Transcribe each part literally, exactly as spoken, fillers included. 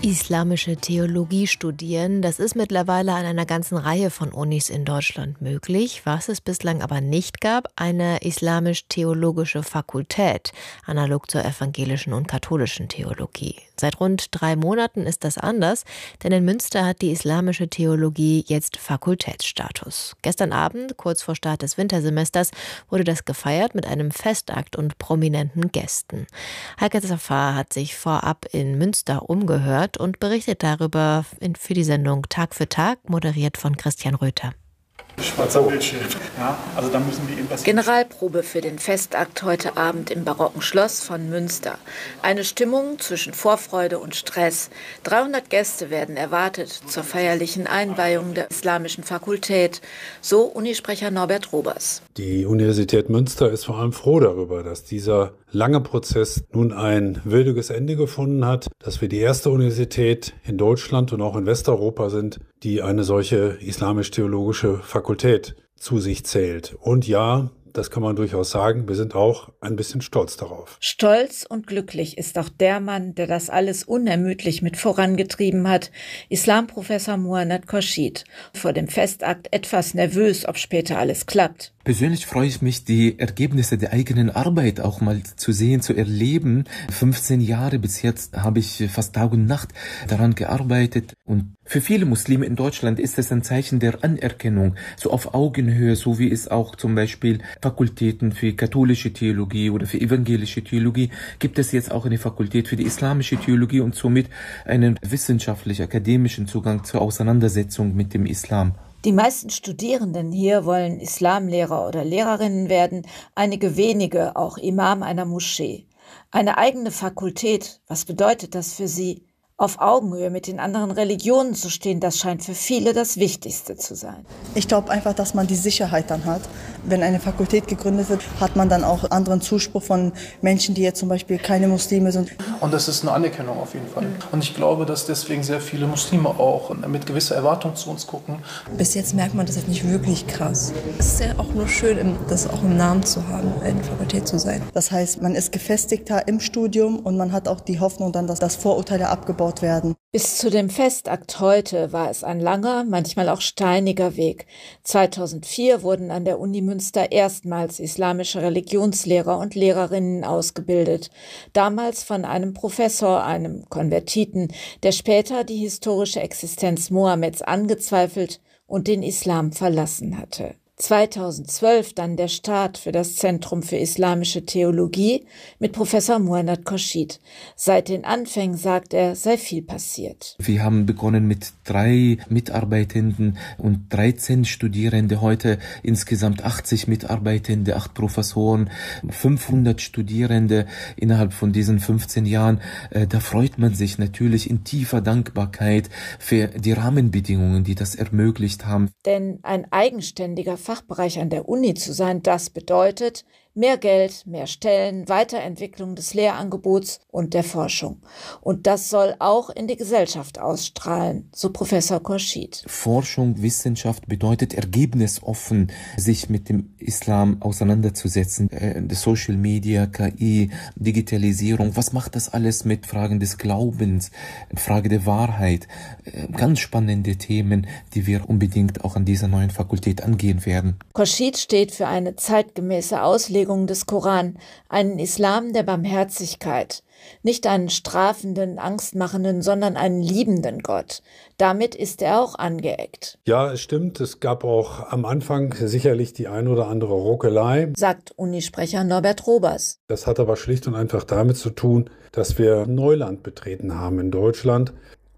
Islamische Theologie studieren, das ist mittlerweile an einer ganzen Reihe von Unis in Deutschland möglich. Was es bislang aber nicht gab, eine islamisch-theologische Fakultät, analog zur evangelischen und katholischen Theologie. Seit rund drei Monaten ist das anders, denn in Münster hat die islamische Theologie jetzt Fakultätsstatus. Gestern Abend, kurz vor Start des Wintersemesters, wurde das gefeiert mit einem Festakt und prominenten Gästen. Heike Zafar hat sich vorab in Münster umgehört und berichtet darüber für die Sendung Tag für Tag, moderiert von Christian Röther. Schwarzer Bildschirm. Ja, also da müssen wir irgendwas. Generalprobe für den Festakt heute Abend im barocken Schloss von Münster. Eine Stimmung zwischen Vorfreude und Stress. dreihundert Gäste werden erwartet zur feierlichen Einweihung der Islamischen Fakultät. So Unisprecher Norbert Robers. Die Universität Münster ist vor allem froh darüber, dass dieser lange Prozess nun ein würdiges Ende gefunden hat, dass wir die erste Universität in Deutschland und auch in Westeuropa sind, die eine solche islamisch-theologische Fakultät zu sich zählt. Und ja, das kann man durchaus sagen, wir sind auch ein bisschen stolz darauf. Stolz und glücklich ist auch der Mann, der das alles unermüdlich mit vorangetrieben hat, Islamprofessor Muannat Khorshid. Vor dem Festakt etwas nervös, ob später alles klappt. Persönlich freue ich mich, die Ergebnisse der eigenen Arbeit auch mal zu sehen, zu erleben. fünfzehn Jahre bis jetzt habe ich fast Tag und Nacht daran gearbeitet. Und für viele Muslime in Deutschland ist es ein Zeichen der Anerkennung, so auf Augenhöhe, so wie es auch zum Beispiel Fakultäten für katholische Theologie oder für evangelische Theologie gibt es jetzt auch eine Fakultät für die islamische Theologie und somit einen wissenschaftlich-akademischen Zugang zur Auseinandersetzung mit dem Islam. Die meisten Studierenden hier wollen Islamlehrer oder Lehrerinnen werden, einige wenige auch Imam einer Moschee. Eine eigene Fakultät, was bedeutet das für sie? Auf Augenhöhe mit den anderen Religionen zu stehen, das scheint für viele das Wichtigste zu sein. Ich glaube einfach, dass man die Sicherheit dann hat. Wenn eine Fakultät gegründet wird, hat man dann auch anderen Zuspruch von Menschen, die jetzt zum Beispiel keine Muslime sind. Und das ist eine Anerkennung auf jeden Fall. Und ich glaube, dass deswegen sehr viele Muslime auch mit gewisser Erwartung zu uns gucken. Bis jetzt merkt man das jetzt nicht wirklich krass. Es ist ja auch nur schön, das auch im Namen zu haben, eine Fakultät zu sein. Das heißt, man ist gefestigter im Studium und man hat auch die Hoffnung dann, dass das Vorurteile abgebaut werden. Bis zu dem Festakt heute war es ein langer, manchmal auch steiniger Weg. zweitausendvier wurden an der Uni Münster erstmals islamische Religionslehrer und Lehrerinnen ausgebildet. Damals von einem Professor, einem Konvertiten, der später die historische Existenz Mohammeds angezweifelt und den Islam verlassen hatte. zweitausendzwölf dann der Start für das Zentrum für islamische Theologie mit Professor Muannat Khorshid. Seit den Anfängen, sagt er, sei viel passiert. Wir haben begonnen mit drei Mitarbeitenden und dreizehn Studierende, heute insgesamt achtzig Mitarbeitende, acht Professoren, fünfhundert Studierende innerhalb von diesen fünfzehn Jahren. Da freut man sich natürlich in tiefer Dankbarkeit für die Rahmenbedingungen, die das ermöglicht haben. Denn ein eigenständiger Fachbereich an der Uni zu sein, das bedeutet mehr Geld, mehr Stellen, Weiterentwicklung des Lehrangebots und der Forschung. Und das soll auch in die Gesellschaft ausstrahlen, so Professor Khorshid. Forschung, Wissenschaft bedeutet ergebnisoffen, sich mit dem Islam auseinanderzusetzen. Äh, Social Media, K I, Digitalisierung, was macht das alles mit Fragen des Glaubens, Frage der Wahrheit? Äh, ganz spannende Themen, die wir unbedingt auch an dieser neuen Fakultät angehen werden. Khorshid steht für eine zeitgemäße Auslegung des Koran, einen Islam der Barmherzigkeit. Nicht einen strafenden, angstmachenden, sondern einen liebenden Gott. Damit ist er auch angeeckt. Ja, es stimmt. Es gab auch am Anfang sicherlich die ein oder andere Ruckelei, sagt Unisprecher Norbert Robers. Das hat aber schlicht und einfach damit zu tun, dass wir Neuland betreten haben in Deutschland.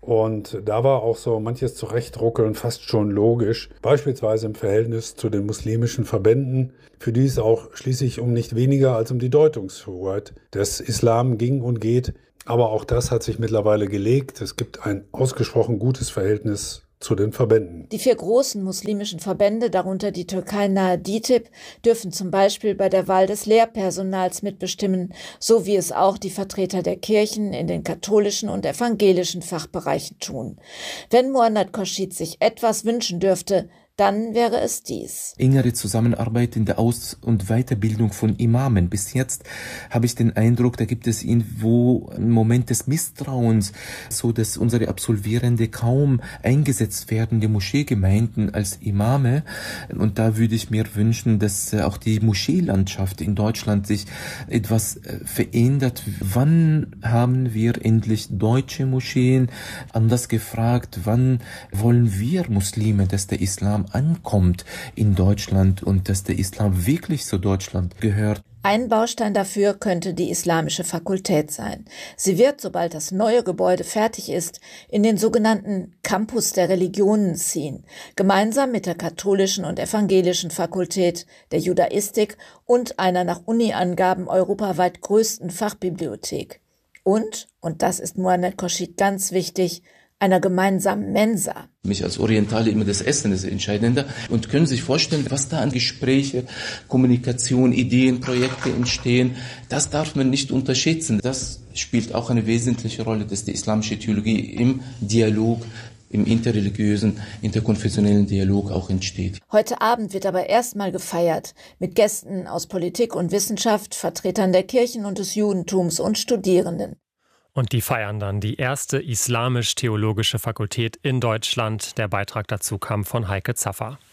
Und da war auch so manches Zurechtruckeln fast schon logisch, beispielsweise im Verhältnis zu den muslimischen Verbänden, für die es auch schließlich um nicht weniger als um die Deutungshoheit des Islam ging und geht. Aber auch das hat sich mittlerweile gelegt. Es gibt ein ausgesprochen gutes Verhältnis zu den Verbänden. Die vier großen muslimischen Verbände, darunter die türkei-nahe D I T I B, dürfen zum Beispiel bei der Wahl des Lehrpersonals mitbestimmen, so wie es auch die Vertreter der Kirchen in den katholischen und evangelischen Fachbereichen tun. Wenn Muannat Khorshid sich etwas wünschen dürfte, dann wäre es dies. Engere Zusammenarbeit in der Aus- und Weiterbildung von Imamen. Bis jetzt habe ich den Eindruck, da gibt es irgendwo einen Moment des Misstrauens, so dass unsere Absolvierende kaum eingesetzt werden, die Moscheegemeinden als Imame. Und da würde ich mir wünschen, dass auch die Moscheelandschaft in Deutschland sich etwas verändert. Wann haben wir endlich deutsche Moscheen? Anders gefragt, wann wollen wir Muslime, dass der Islam ankommt in Deutschland und dass der Islam wirklich zu Deutschland gehört? Ein Baustein dafür könnte die islamische Fakultät sein. Sie wird, sobald das neue Gebäude fertig ist, in den sogenannten Campus der Religionen ziehen, gemeinsam mit der katholischen und evangelischen Fakultät, der Judaistik und einer nach Uni-Angaben europaweit größten Fachbibliothek. Und, und das ist Muhammad Khorshid ganz wichtig, einer gemeinsamen Mensa. Mich als Orientale immer das Essen ist entscheidender und können sich vorstellen, was da an Gespräche, Kommunikation, Ideen, Projekte entstehen. Das darf man nicht unterschätzen. Das spielt auch eine wesentliche Rolle, dass die islamische Theologie im Dialog, im interreligiösen, interkonfessionellen Dialog auch entsteht. Heute Abend wird aber erstmal gefeiert mit Gästen aus Politik und Wissenschaft, Vertretern der Kirchen und des Judentums und Studierenden. Und die feiern dann die erste islamisch-theologische Fakultät in Deutschland. Der Beitrag dazu kam von Heike Zaffer.